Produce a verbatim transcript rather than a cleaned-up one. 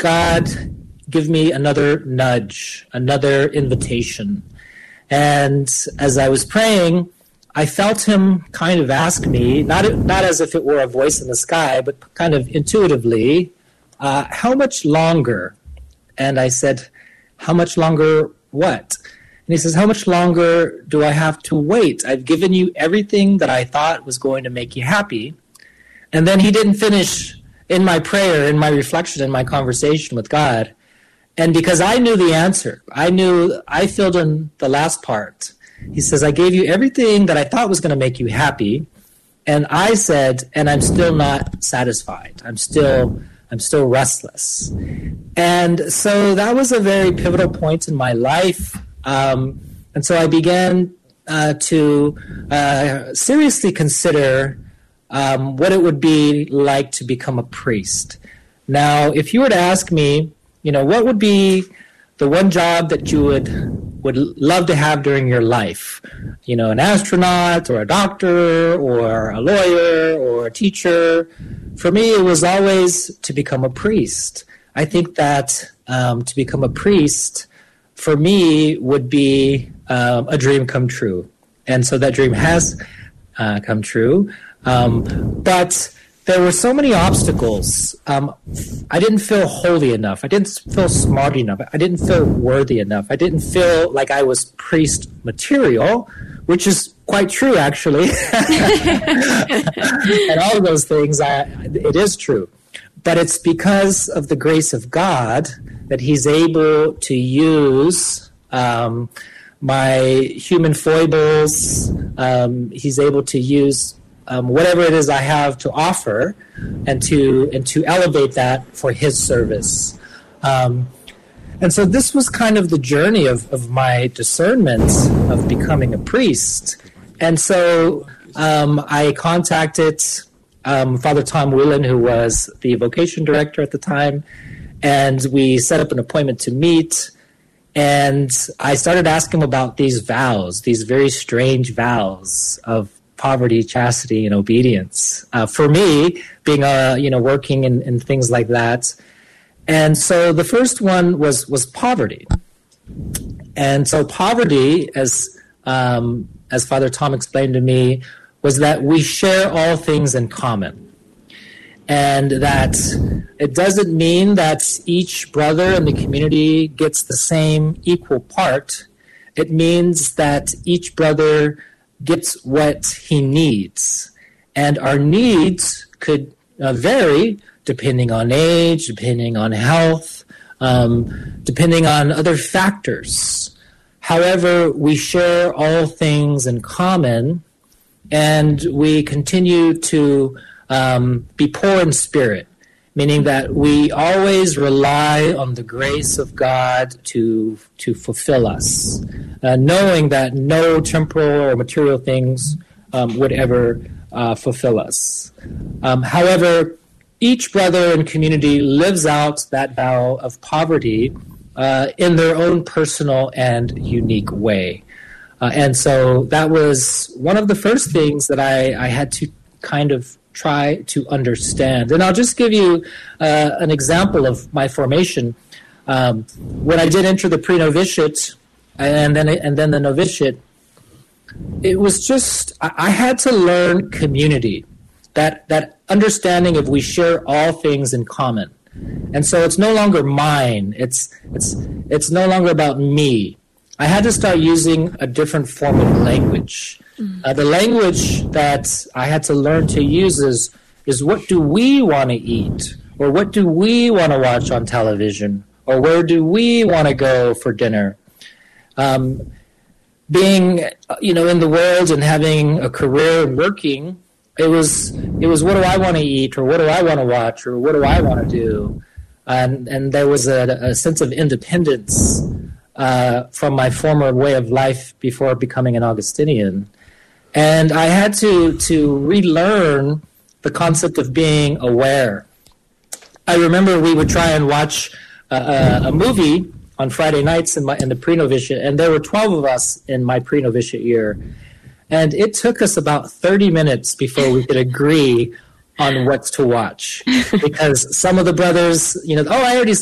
God give me another nudge, another invitation. And as I was praying, I felt him kind of ask me, not not as if it were a voice in the sky, but kind of intuitively, uh, how much longer? And I said, how much longer what? And he says, how much longer do I have to wait? I've given you everything that I thought was going to make you happy. And then he didn't finish in my prayer, in my reflection, in my conversation with God. And because I knew the answer, I knew, I filled in the last part. He says, I gave you everything that I thought was going to make you happy. And I said, and I'm still not satisfied. I'm still, I'm still restless. And so that was a very pivotal point in my life. Um, and so I began uh, to uh, seriously consider um, what it would be like to become a priest. Now, if you were to ask me, you know, what would be the one job that you would would love to have during your life? You know, an astronaut or a doctor or a lawyer or a teacher. For me, it was always to become a priest. I think that um, to become a priest, for me, would be um, a dream come true. And so that dream has uh, come true. Um, but there were so many obstacles. Um, I didn't feel holy enough. I didn't feel smart enough. I didn't feel worthy enough. I didn't feel like I was priest material, which is quite true, actually. And all of those things, I, it is true. But it's because of the grace of God that he's able to use um, my human foibles. Um, he's able to use Um, whatever it is I have to offer, and to and to elevate that for his service. Um, and so this was kind of the journey of, of my discernment of becoming a priest. And so um, I contacted um, Father Tom Whelan, who was the vocation director at the time, and we set up an appointment to meet. And I started asking him about these vows, these very strange vows of poverty, chastity, and obedience. Uh, for me, being uh, you know working in, in things like that, and so the first one was was poverty, and so poverty, as um, as Father Tom explained to me, was that we share all things in common, and that it doesn't mean that each brother in the community gets the same equal part. It means that each brother gets what he needs. And our needs could uh, vary depending on age, depending on health, um, depending on other factors. However, we share all things in common, and we continue to um, be poor in spirit, meaning that we always rely on the grace of God to to fulfill us, uh, knowing that no temporal or material things um, would ever uh, fulfill us. Um, however, each brother and community lives out that vow of poverty uh, in their own personal and unique way. Uh, and so that was one of the first things that I, I had to kind of try to understand. And I'll just give you uh, an example of my formation. Um, when I did enter the pre-novitiate and then and then the novitiate, it was just, I, I had to learn community, that that understanding of we share all things in common. And so it's no longer mine. It's it's it's no longer about me. I had to start using a different form of language. Uh, the language that I had to learn to use is, is what do we want to eat? Or what do we want to watch on television? Or where do we want to go for dinner? Um, being, you know, in the world and having a career and working, it was, it was what do I want to eat? Or what do I want to watch? Or what do I want to do? And, and there was a, a sense of independence uh, from my former way of life before becoming an Augustinian. And I had to, to relearn the concept of being aware. I remember we would try and watch a, a, a movie on Friday nights in, my, in the pre-novitiate, and there were twelve of us in my pre-novitiate year. And it took us about thirty minutes before we could agree on what to watch. Because some of the brothers, you know, oh, I already